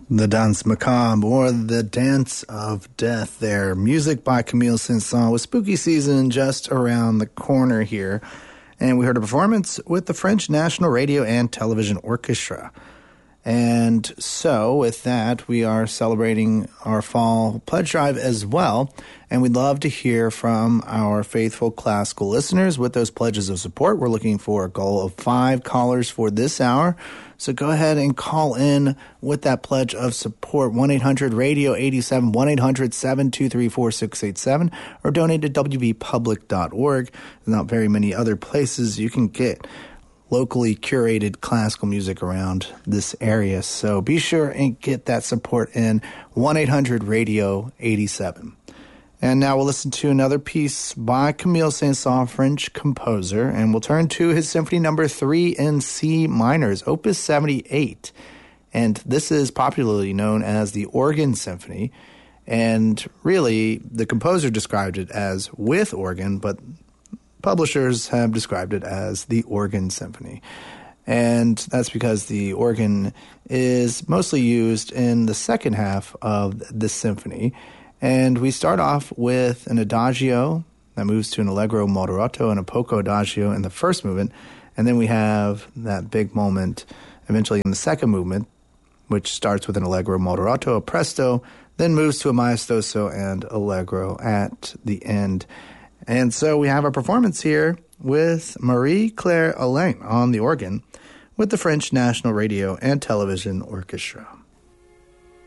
The Danse Macabre, or The Dance of Death there. Music by Camille Saint-Saëns, with spooky season just around the corner here. And we heard a performance with the French National Radio and Television Orchestra. And so, with that, we are celebrating our fall pledge drive as well. And we'd love to hear from our faithful classical listeners with those pledges of support. We're looking for a goal of 5 callers for this hour. So go ahead and call in with that pledge of support, 1-800-RADIO-87, 1-800-723-4687, or donate to wvpublic.org. There's not very many other places you can get locally curated classical music around this area. So be sure and get that support in, 1-800-RADIO-87. And now we'll listen to another piece by Camille Saint-Saëns, French composer, and we'll turn to his Symphony No. 3 in C minors, Opus 78. And this is popularly known as the Organ Symphony. And really, the composer described it as with organ, but publishers have described it as the Organ Symphony. And that's because the organ is mostly used in the second half of the symphony. And we start off with an adagio that moves to an allegro moderato and a poco adagio in the first movement. And then we have that big moment eventually in the second movement, which starts with an allegro moderato, a presto, then moves to a maestoso and allegro at the end. And so we have a performance here with Marie-Claire Alain on the organ with the French National Radio and Television Orchestra.